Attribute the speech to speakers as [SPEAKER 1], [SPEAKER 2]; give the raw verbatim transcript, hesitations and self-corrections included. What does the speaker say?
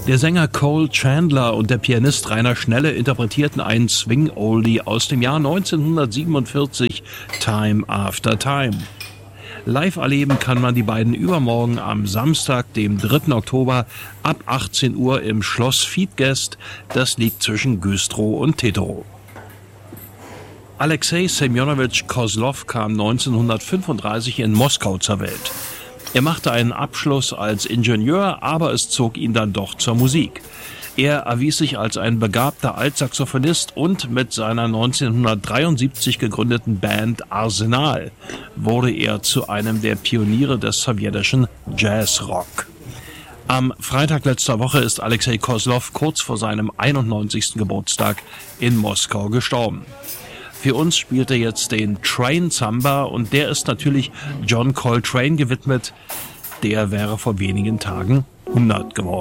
[SPEAKER 1] Der Sänger Cole Chandler und der Pianist Rainer Schnelle interpretierten einen Swing-Oldie aus dem Jahr neunzehnhundertsiebenundvierzig, Time After Time. Live erleben kann man die beiden übermorgen am Samstag, dem dritten Oktober ab achtzehn Uhr im Schloss Fiedgest. Das liegt zwischen Güstrow und Teterow. Alexei Semjonowitsch Kozlov kam neunzehnhundertfünfunddreißig in Moskau zur Welt. Er machte einen Abschluss als Ingenieur, aber es zog ihn dann doch zur Musik. Er erwies sich als ein begabter Altsaxophonist und mit seiner neunzehnhundertdreiundsiebzig gegründeten Band Arsenal wurde er zu einem der Pioniere des sowjetischen Jazzrock. Am Freitag letzter Woche ist Alexei Kozlov kurz vor seinem einundneunzigsten Geburtstag in Moskau gestorben. Für uns spielt er jetzt den Train Samba und der ist natürlich John Coltrane gewidmet. Der wäre vor wenigen Tagen hundert geworden.